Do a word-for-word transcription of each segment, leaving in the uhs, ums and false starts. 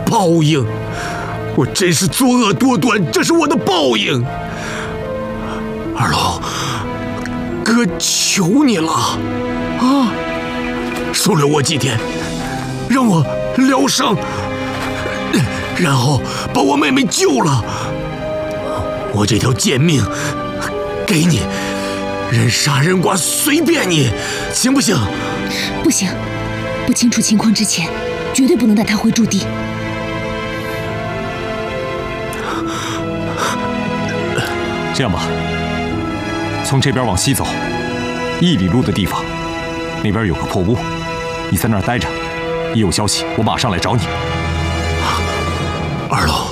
报应！我真是作恶多端，这是我的报应！二龙，哥求你了，啊！收留我几天，让我疗伤，然后把我妹妹救了。我这条贱命给你，人杀人剐随便你，行不行？ 不行，不清楚情况之前，绝对不能带他回驻地。 这样吧，从这边往西走，一里路的地方，那边有个破屋，你在那儿待着，一有消息我马上来找你。 二龙，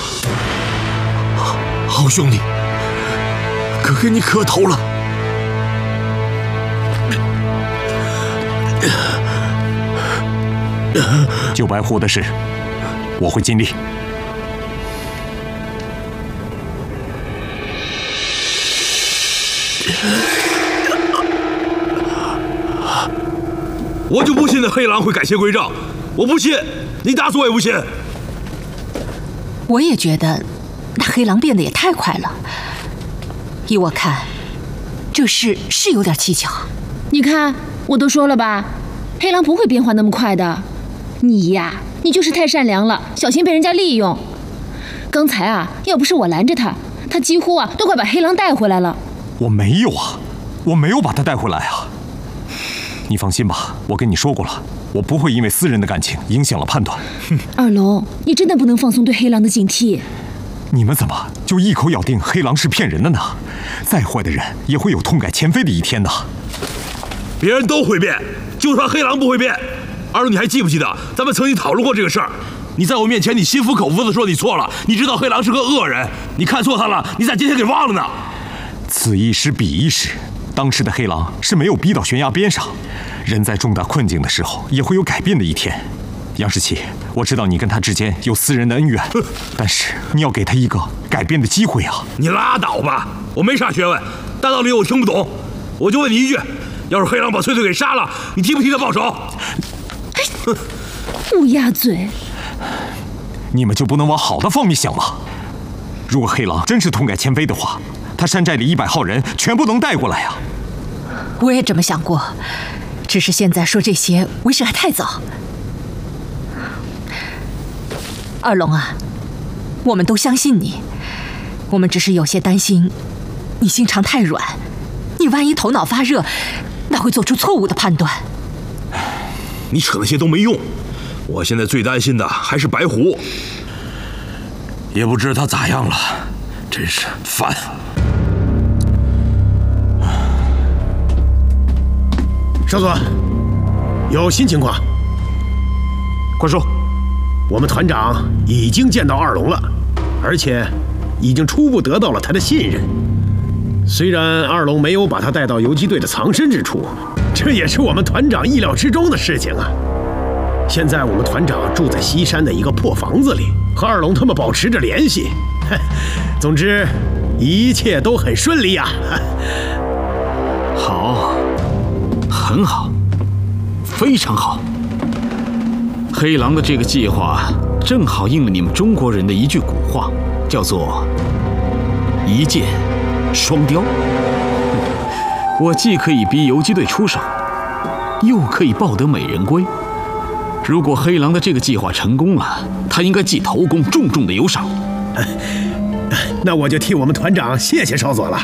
好兄弟，哥给你磕头了。 救白狐的事，我会尽力。 我就不信那黑狼会改邪归正，我不信，你打死我也不信。 我也觉得，那黑狼变得也太快了。依我看，这事是有点蹊跷。 你看，我都说了吧，黑狼不会变化那么快的。你呀，你就是太善良了，小心被人家利用。刚才啊，要不是我拦着他，他几乎啊都快把黑狼带回来了。 我没有啊，我没有把他带回来啊。你放心吧，我跟你说过了，我不会因为私人的感情影响了判断。 二龙，你真的不能放松对黑狼的警惕。 你们怎么就一口咬定黑狼是骗人的呢？再坏的人也会有痛改前非的一天的。 别人都会变，就算黑狼不会变。二龙，你还记不记得咱们曾经讨论过这个事儿？你在我面前，你心服口服的说你错了，你知道黑狼是个恶人，你看错他了，你咋今天给忘了呢？ 此一时彼一时，当时的黑狼是没有逼到悬崖边上，人在重大困境的时候也会有改变的一天。杨世奇，我知道你跟他之间有私人的恩怨，但是你要给他一个改变的机会啊！ 你拉倒吧，我没啥学问，大道理我听不懂。我就问你一句，要是黑狼把翠翠给杀了，你替不替他报仇？ 乌鸦嘴！ 你们就不能往好的方面想吗？如果黑狼真是痛改前非的话，他山寨里一百号人全部能带过来啊！ 我也这么想过，只是现在说这些为时还太早。二龙啊，我们都相信你，我们只是有些担心你心肠太软，你万一头脑发热，那会做出错误的判断。 你扯那些都没用，我现在最担心的还是白狐， 也不知他咋样了，真是烦。 少佐，有新情况， 快说。 我们团长已经见到二龙了，而且已经初步得到了他的信任。虽然二龙没有把他带到游击队的藏身之处，这也是我们团长意料之中的事情啊。现在我们团长住在西山的一个破房子里，和二龙他们保持着联系。总之，一切都很顺利呀。 好，很好，非常好。黑狼的这个计划正好应了你们中国人的一句古话，叫做一箭双雕。我既可以逼游击队出手，又可以抱得美人归。如果黑狼的这个计划成功了，他应该记头功，重重的有赏。 那我就替我们团长谢谢少佐了。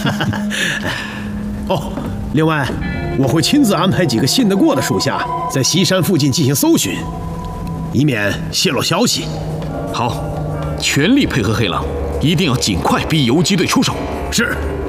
哦，另外，我会亲自安排几个信得过的属下在西山附近进行搜寻，以免泄露消息。 好，全力配合黑狼，一定要尽快逼游击队出手。 是。